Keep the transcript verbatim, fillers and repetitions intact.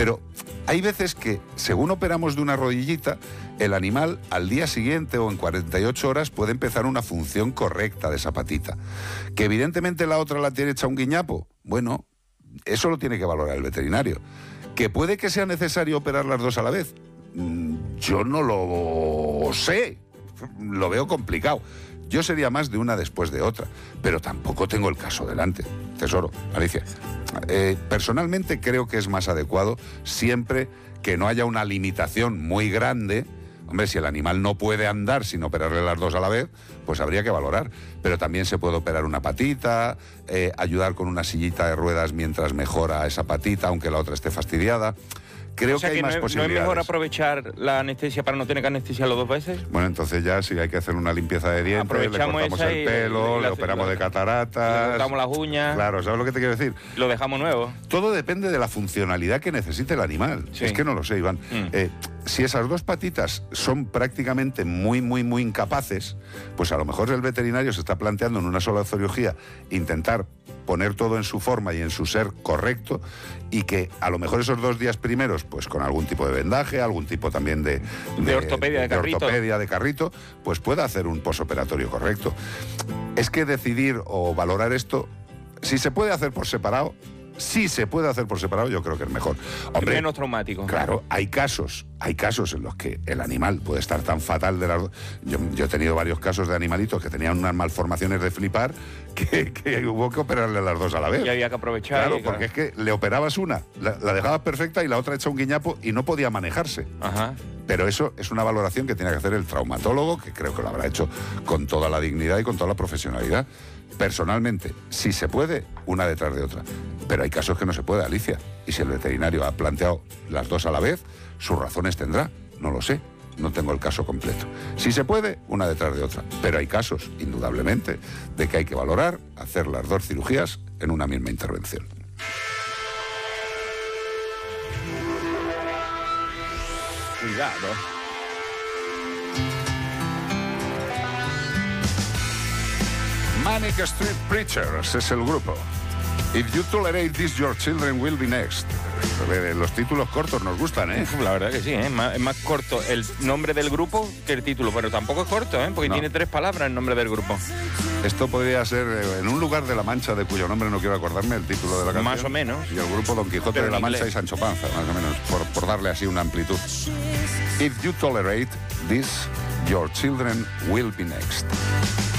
Pero hay veces que, según operamos de una rodillita, el animal al día siguiente o en cuarenta y ocho horas puede empezar una función correcta de esa patita. Que evidentemente la otra la tiene hecha un guiñapo, bueno, eso lo tiene que valorar el veterinario. ¿Que puede que sea necesario operar las dos a la vez? Yo no lo sé, lo veo complicado. Yo sería más de una después de otra, pero tampoco tengo el caso delante. Tesoro, Alicia, eh, personalmente creo que es más adecuado siempre que no haya una limitación muy grande. Hombre, si el animal no puede andar sin operarle las dos a la vez, pues habría que valorar. Pero también se puede operar una patita, eh, ayudar con una sillita de ruedas mientras mejora esa patita, aunque la otra esté fastidiada. Creo o sea que hay que más no es, posibilidades. ¿No es mejor aprovechar la anestesia para no tener que anestesiarlo dos veces? Bueno, entonces ya si hay que hacer una limpieza de dientes, le cortamos el y, pelo, y la, le operamos la, de cataratas... Le cortamos las uñas... Claro, ¿sabes lo que te quiero decir? Lo dejamos nuevo. Todo depende de la funcionalidad que necesite el animal. Sí. Es que no lo sé, Iván. Mm. Eh, si esas dos patitas son prácticamente muy, muy, muy incapaces, pues a lo mejor el veterinario se está planteando en una sola cirugía intentar poner todo en su forma y en su ser correcto, y que a lo mejor esos dos días primeros, pues con algún tipo de vendaje, algún tipo también de... De, de ortopedia de, de carrito. ortopedia de carrito, pues pueda hacer un posoperatorio correcto. Es que decidir o valorar esto, si se puede hacer por separado, si se puede hacer por separado, yo creo que es mejor. Hombre, es menos traumático. Claro, hay casos, hay casos en los que el animal puede estar tan fatal de las... Yo, yo he tenido varios casos de animalitos que tenían unas malformaciones de flipar que, que hubo que operarle las dos a la vez. Y había que aprovechar. Claro, y, porque claro. es que le operabas una, la, la dejabas perfecta y la otra hecha un guiñapo y no podía manejarse. Ajá. Pero eso es una valoración que tiene que hacer el traumatólogo, que creo que lo habrá hecho con toda la dignidad y con toda la profesionalidad. Personalmente, si se puede, una detrás de otra. Pero hay casos que no se puede, Alicia. Y si el veterinario ha planteado las dos a la vez, sus razones tendrá. No lo sé, no tengo el caso completo. Si se puede, una detrás de otra. Pero hay casos, indudablemente, de que hay que valorar hacer las dos cirugías en una misma intervención. Cuidado. Manic Street Preachers es el grupo. If you tolerate this, your children will be next. Los títulos cortos nos gustan, ¿eh? La verdad que sí, ¿eh? Es más, es más corto el nombre del grupo que el título, pero tampoco es corto, ¿eh? Porque no. Tiene tres palabras el nombre del grupo. Esto podría ser En un lugar de la Mancha, de cuyo nombre no quiero acordarme, el título de la canción. Más o menos. Y el grupo Don Quijote pero de la Mancha inglés. Y Sancho Panza, más o menos, por, por darle así una amplitud. If you tolerate this, your children will be next.